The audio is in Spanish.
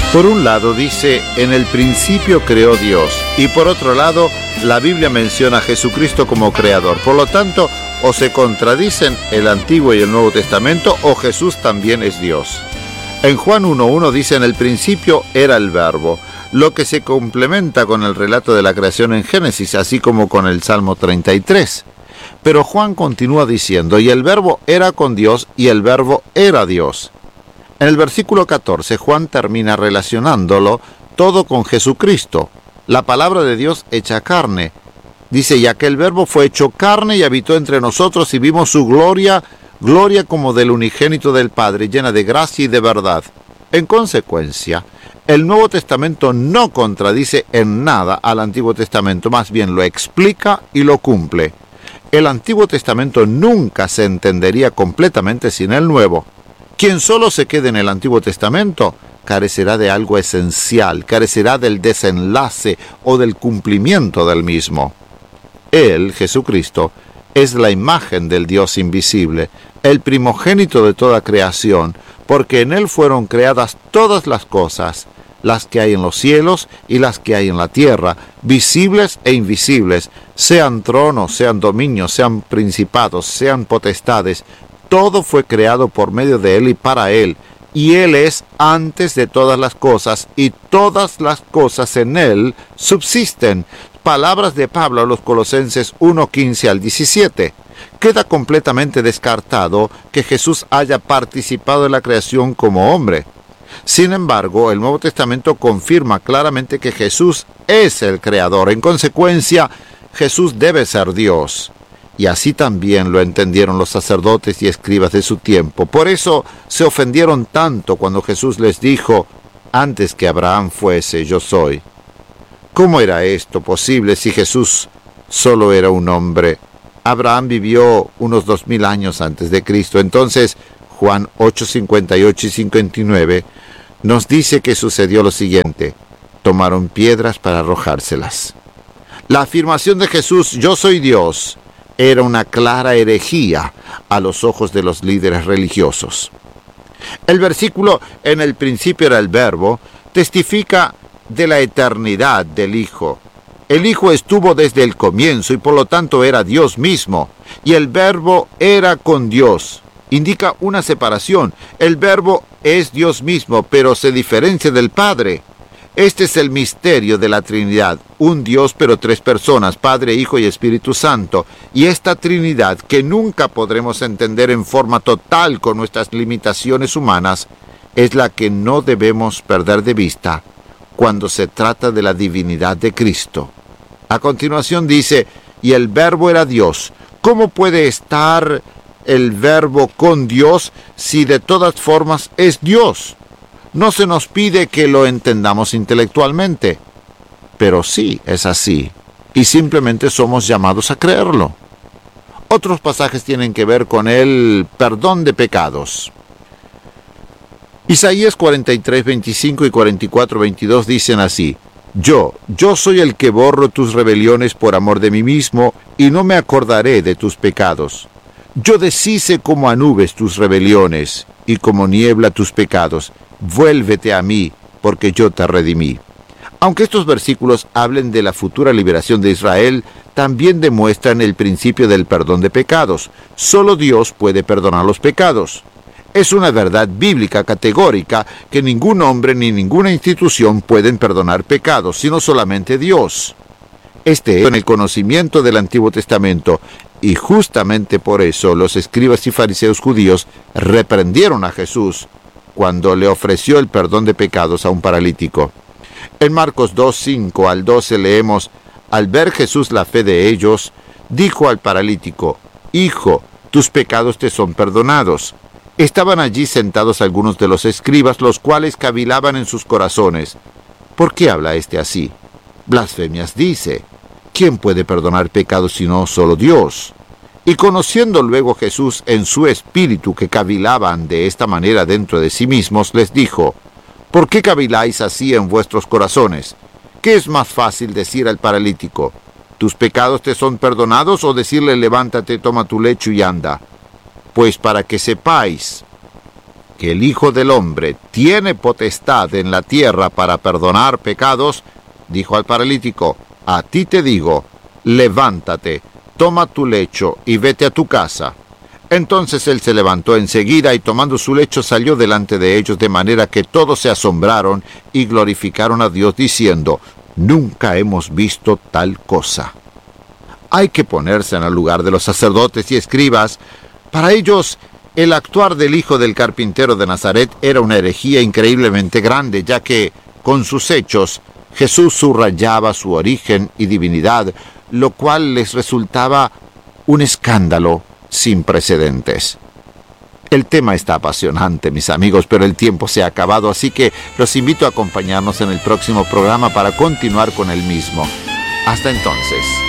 Por un lado dice, en el principio creó Dios, y por otro lado, la Biblia menciona a Jesucristo como creador. Por lo tanto, o se contradicen el Antiguo y el Nuevo Testamento, o Jesús también es Dios. En Juan 1:1 dice, en el principio era el Verbo, lo que se complementa con el relato de la creación en Génesis, así como con el Salmo 33. Pero Juan continúa diciendo, y el Verbo era con Dios, y el Verbo era Dios. En el versículo 14, Juan termina relacionándolo todo con Jesucristo, la palabra de Dios hecha carne. Dice, ya que el Verbo fue hecho carne y habitó entre nosotros y vimos su gloria, gloria como del unigénito del Padre, llena de gracia y de verdad. En consecuencia, el Nuevo Testamento no contradice en nada al Antiguo Testamento, más bien lo explica y lo cumple. El Antiguo Testamento nunca se entendería completamente sin el Nuevo. Quien solo se quede en el Antiguo Testamento carecerá de algo esencial, carecerá del desenlace o del cumplimiento del mismo. Él, Jesucristo, es la imagen del Dios invisible, el primogénito de toda creación, porque en Él fueron creadas todas las cosas, las que hay en los cielos y las que hay en la tierra, visibles e invisibles, sean tronos, sean dominios, sean principados, sean potestades. Todo fue creado por medio de Él y para Él, y Él es antes de todas las cosas, y todas las cosas en Él subsisten. Palabras de Pablo a los Colosenses 1:15 al 17. Queda completamente descartado que Jesús haya participado en la creación como hombre. Sin embargo, el Nuevo Testamento confirma claramente que Jesús es el creador. En consecuencia, Jesús debe ser Dios. Y así también lo entendieron los sacerdotes y escribas de su tiempo. Por eso se ofendieron tanto cuando Jesús les dijo, antes que Abraham fuese, yo soy. ¿Cómo era esto posible si Jesús solo era un hombre? Abraham vivió unos 2000 años antes de Cristo. Entonces, Juan 8:58 y 59 nos dice que sucedió lo siguiente. Tomaron piedras para arrojárselas. La afirmación de Jesús, yo soy Dios, era una clara herejía a los ojos de los líderes religiosos. El versículo, en el principio era el Verbo, testifica de la eternidad del Hijo. El Hijo estuvo desde el comienzo y por lo tanto era Dios mismo, y el Verbo era con Dios. Indica una separación. El Verbo es Dios mismo, pero se diferencia del Padre. Este es el misterio de la Trinidad, un Dios pero tres personas, Padre, Hijo y Espíritu Santo. Y esta Trinidad, que nunca podremos entender en forma total con nuestras limitaciones humanas, es la que no debemos perder de vista cuando se trata de la divinidad de Cristo. A continuación dice, y el Verbo era Dios. ¿Cómo puede estar el Verbo con Dios si de todas formas es Dios? No se nos pide que lo entendamos intelectualmente, pero sí es así, y simplemente somos llamados a creerlo. Otros pasajes tienen que ver con el perdón de pecados. Isaías 43:25 y 44:22 dicen así, Yo soy el que borro tus rebeliones por amor de mí mismo, y no me acordaré de tus pecados. Yo deshice como a nubes tus rebeliones, y como niebla tus pecados. Vuélvete a mí, porque yo te redimí. Aunque estos versículos hablen de la futura liberación de Israel, también demuestran el principio del perdón de pecados. Solo Dios puede perdonar los pecados. Es una verdad bíblica categórica que ningún hombre ni ninguna institución pueden perdonar pecados, sino solamente Dios. Este es en el conocimiento del Antiguo Testamento, y justamente por eso los escribas y fariseos judíos reprendieron a Jesús cuando le ofreció el perdón de pecados a un paralítico. En Marcos 2:5 al 12 leemos, al ver Jesús la fe de ellos, dijo al paralítico, Hijo, tus pecados te son perdonados. Estaban allí sentados algunos de los escribas, los cuales cavilaban en sus corazones. ¿Por qué habla este así? Blasfemias dice. ¿Quién puede perdonar pecados sino solo Dios? Y conociendo luego Jesús en su espíritu que cavilaban de esta manera dentro de sí mismos, les dijo, ¿por qué caviláis así en vuestros corazones? ¿Qué es más fácil decir al paralítico, tus pecados te son perdonados, o decirle, levántate, toma tu lecho y anda? Pues para que sepáis que el Hijo del Hombre tiene potestad en la tierra para perdonar pecados, dijo al paralítico: a ti te digo, levántate, toma tu lecho y vete a tu casa. Entonces él se levantó enseguida y tomando su lecho salió delante de ellos, de manera que todos se asombraron y glorificaron a Dios diciendo: nunca hemos visto tal cosa. Hay que ponerse en el lugar de los sacerdotes y escribas. Para ellos, el actuar del hijo del carpintero de Nazaret era una herejía increíblemente grande, ya que, con sus hechos, Jesús subrayaba su origen y divinidad, lo cual les resultaba un escándalo sin precedentes. El tema está apasionante, mis amigos, pero el tiempo se ha acabado, así que los invito a acompañarnos en el próximo programa para continuar con el mismo. Hasta entonces.